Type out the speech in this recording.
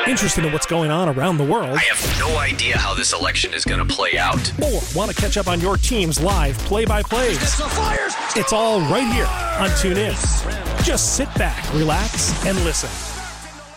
Interested in what's going on around the world? I have no idea how this election is going to play out. Or want to catch up on your team's live play-by-plays? It's all right here on TuneIn. Just sit back, relax, and listen.